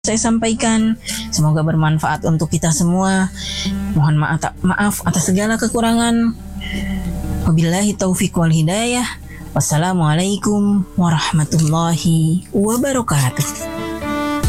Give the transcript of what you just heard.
saya sampaikan. Semoga bermanfaat untuk kita semua. Mohon maaf atas segala kekurangan. Wabillahi taufiq wal hidayah. Wassalamualaikum warahmatullahi wabarakatuh.